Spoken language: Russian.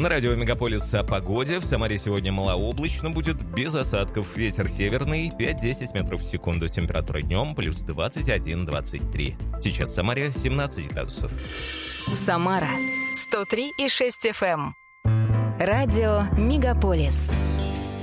На радио «Мегаполис» о погоде. В Самаре сегодня малооблачно будет, без осадков. Ветер северный, 5-10 метров в секунду. Температура днем плюс 21-23. Сейчас в Самаре 17 градусов. Самара 103,6 FM. Радио «Мегаполис».